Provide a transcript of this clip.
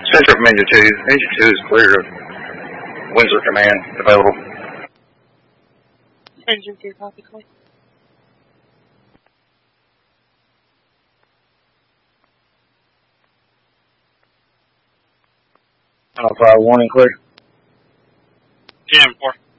Central from Engine 2. Engine 2 is clear of Windsor Command available. Engine 2, copy, clear. Alpha 1 and clear. 10-4.